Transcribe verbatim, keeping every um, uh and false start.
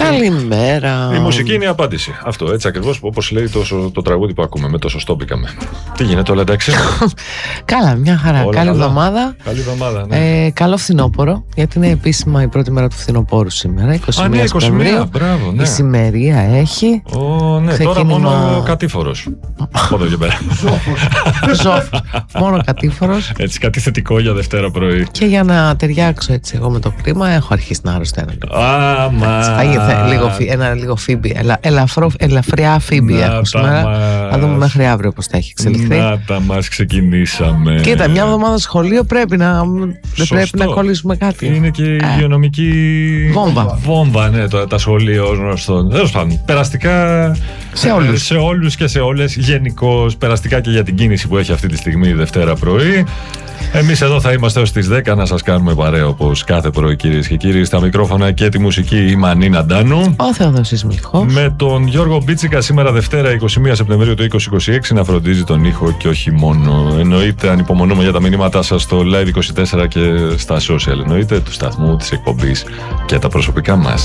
Καλημέρα. Η μουσική είναι η απάντηση. Αυτό έτσι ακριβώς όπως λέει το, το τραγούδι που ακούμε. Με το σωστό μπήκαμε. Τι γίνεται, όλα εντάξει? Καλά, μια χαρά. Όλα Καλή καλά. εβδομάδα. Καλή εβδομάδα, ναι. ε, Καλό φθινόπωρο. Γιατί είναι επίσημα η πρώτη μέρα του φθινοπόρου σήμερα. είκοσι μία Α, ναι, είκοσι μία, Σεπτεμβρίου. μπράβο, ναι. Η σημερία έχει. Ω, ναι, Ξεκίνημα... τώρα μόνο κατήφορος. Από εδώ και πέρα. Ζώφ. Μόνο κατήφορος. Έτσι, κάτι θετικό για Δευτέρα πρωί. Και για να ταιριάξω έτσι εγώ με το κλίμα, έχω αρχίσει να αρρωσταίνω. Άμα. Λίγο, ένα λίγο φίμπι, ελα, ελαφρό, ελαφριά φίμπι έχω σήμερα. Θα δούμε μέχρι αύριο πώς θα έχει εξελιχθεί. Να τα μας ξεκινήσαμε. Κοίτα, μια εβδομάδα σχολείο πρέπει να, δεν πρέπει να κολλήσουμε κάτι. Είναι και η υγειονομική βόμβα. Βόμβα, ναι, το, τα σχολεία ως γνωστόν. Τέλος πάντων, περαστικά σε όλους. σε όλους και σε όλες. Γενικώς, περαστικά και για την κίνηση που έχει αυτή τη στιγμή η Δευτέρα πρωί. Εμείς εδώ θα είμαστε ως τις δέκα να σας κάνουμε παρέα όπως κάθε πρωί, κυρίες και κύριοι. Στα μικρόφωνα και τη μουσική η Μανίνα Ντάνου. Ο Θεοδόσης Μελχός. Με τον Γιώργο Μπίτσικα σήμερα Δευτέρα είκοσι μία Σεπτεμβρίου του είκοσι είκοσι έξι να φροντίζει τον ήχο και όχι μόνο. Εννοείται, ανυπομονούμε για τα μηνύματά σας στο Live είκοσι τέσσερα και στα social. Εννοείται, του σταθμού, της εκπομπής και τα προσωπικά μας.